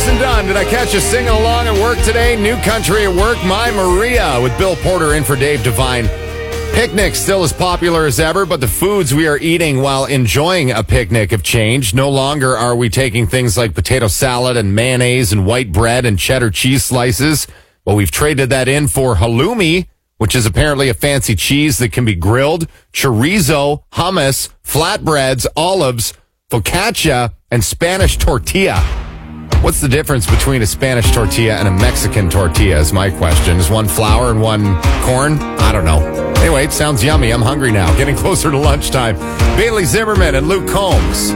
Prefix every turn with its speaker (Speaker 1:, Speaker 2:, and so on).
Speaker 1: and done. Did I catch you singing along at work today? New Country at Work, My Maria, with Bill Porter in for Dave Devine. Picnics still as popular as ever, but the foods we are eating while enjoying a picnic have changed. No longer are we taking things like potato salad and mayonnaise and white bread and cheddar cheese slices. Well, we've traded that in for halloumi, which is apparently a fancy cheese that can be grilled, chorizo, hummus, flatbreads, olives, focaccia, and Spanish tortilla. What's the difference between a Spanish tortilla and a Mexican tortilla is my question. Is one flour and one corn? I don't know. Anyway, it sounds yummy. I'm hungry now. Getting closer to lunchtime. Bailey Zimmerman and Luke Combs.